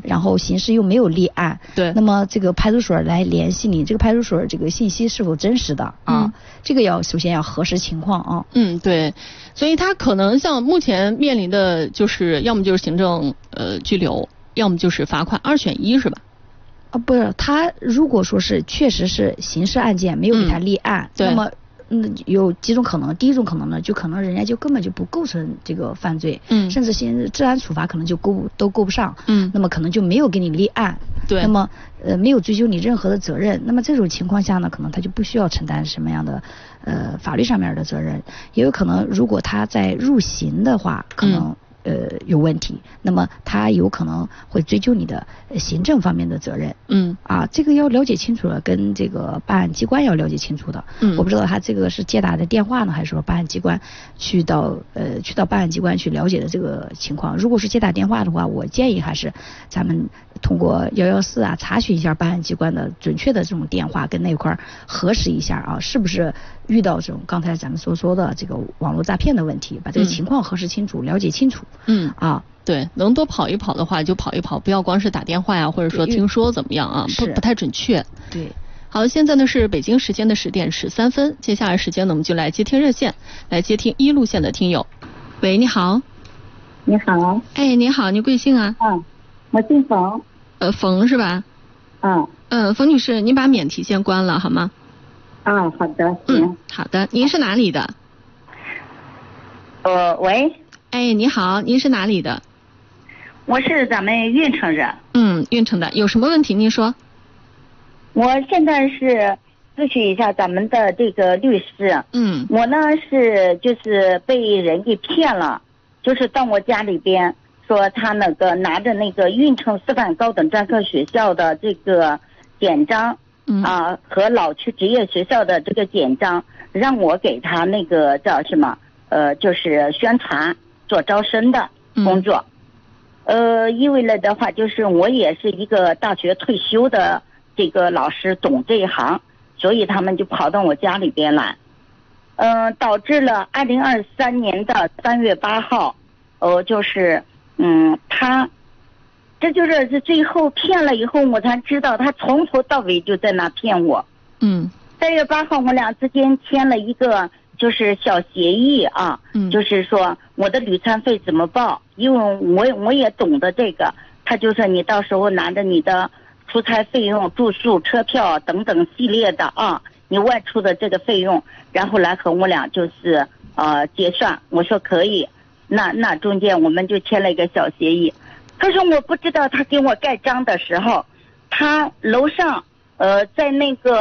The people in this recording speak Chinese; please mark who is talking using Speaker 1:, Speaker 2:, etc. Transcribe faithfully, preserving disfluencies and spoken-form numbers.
Speaker 1: 然后刑事又没有立案，
Speaker 2: 对，
Speaker 1: 那么这个派出所来联系你，这个派出所这个信息是否真实的啊？
Speaker 2: 嗯、
Speaker 1: 这个要首先要核实情况啊。
Speaker 2: 嗯，对，所以他可能像目前面临的就是要么就是行政呃拘留，要么就是罚款，二选一是吧？
Speaker 1: 啊，不是，他如果说是确实是刑事案件没有给他立案，
Speaker 2: 嗯、
Speaker 1: 那么。嗯，有几种可能。第一种可能呢，就可能人家就根本就不构成这个犯罪，
Speaker 2: 嗯，
Speaker 1: 甚至刑治安处罚可能就够都够不上，
Speaker 2: 嗯，
Speaker 1: 那么可能就没有给你立案，
Speaker 2: 对，
Speaker 1: 那么呃没有追究你任何的责任，那么这种情况下呢，可能他就不需要承担什么样的呃法律上面的责任，也有可能如果他在入刑的话，可能。嗯呃，有问题，那么他有可能会追究你的行政方面的责任。
Speaker 2: 嗯，
Speaker 1: 啊，这个要了解清楚了，跟这个办案机关要了解清楚的。
Speaker 2: 嗯，
Speaker 1: 我不知道他这个是接打的电话呢，还是说办案机关去到呃去到办案机关去了解的这个情况。如果是接打电话的话，我建议还是咱们通过幺幺四啊查询一下办案机关的准确的这种电话，跟那块核实一下啊，是不是遇到这种刚才咱们所说的这个网络诈骗的问题，把这个情况核实清楚，嗯、了解清楚。
Speaker 2: 嗯
Speaker 1: 啊，
Speaker 2: 对，能多跑一跑的话就跑一跑，不要光是打电话呀，或者说听说怎么样啊，不不太准确。
Speaker 1: 对。
Speaker 2: 好，现在呢是北京时间的十点十三分，接下来时间呢我们就来接听热线，来接听一路线的听友。喂，你好。
Speaker 3: 你好。
Speaker 2: 哎，你好，你贵姓啊？
Speaker 3: 嗯，我姓冯。
Speaker 2: 呃，冯是吧？
Speaker 3: 嗯。
Speaker 2: 呃，冯女士，您把免提先关了好吗？
Speaker 3: 啊，好的，
Speaker 2: 行。嗯，好的。您是哪里的？
Speaker 3: 呃，喂。
Speaker 2: 哎，你好，您是哪里的？
Speaker 3: 我是咱们运城人。
Speaker 2: 嗯，运城的，有什么问题您说？
Speaker 3: 我现在是咨询一下咱们的这个律师。
Speaker 2: 嗯。
Speaker 3: 我呢是就是被人给骗了，就是到我家里边说他那个拿着那个运城师范高等专科学校的这个简章，
Speaker 2: 嗯
Speaker 3: 啊和老区职业学校的这个简章，让我给他那个叫什么呃就是宣传。做招生的工作，嗯、呃，因为了的话，就是我也是一个大学退休的这个老师，懂这一行，所以他们就跑到我家里边来，嗯、呃，导致了二零二三年的三月八号，呃，就是嗯，他，这就是这最后骗了以后，我才知道他从头到尾就在那骗我。
Speaker 2: 嗯，
Speaker 3: 三月八号我俩之间签了一个。就是小协议啊，
Speaker 2: 嗯，
Speaker 3: 就是说我的旅餐费怎么报，因为我我也懂得这个，他就说你到时候拿着你的出差费用、住宿、车票等等系列的啊，你外出的这个费用，然后来和我俩就是呃结算。我说可以，那那中间我们就签了一个小协议。可是我不知道他给我盖章的时候，他楼上呃在那个。